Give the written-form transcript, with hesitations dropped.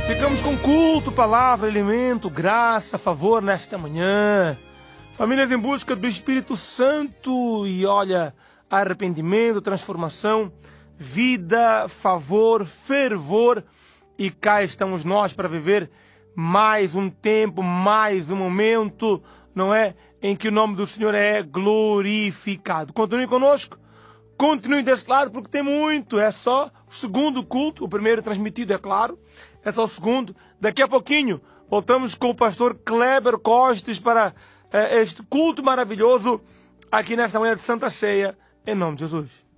Ficamos com culto, palavra, alimento, graça, favor nesta manhã. Famílias em busca do Espírito Santo e olha, arrependimento, transformação, vida, favor, fervor. E cá estamos nós para viver mais um tempo, mais um momento, não é? Em que o nome do Senhor é glorificado. Continue conosco. Continue desse lado porque tem muito. É só o segundo culto. O primeiro transmitido, é claro. É só o segundo. Daqui a pouquinho voltamos com o pastor Kleber Costes para este culto maravilhoso aqui nesta manhã de Santa Ceia. Em nome de Jesus.